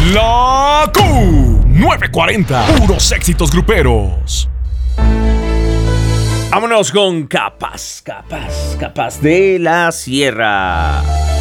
La Q940. Puros éxitos gruperos. Vámonos con Capaz de la Sierra.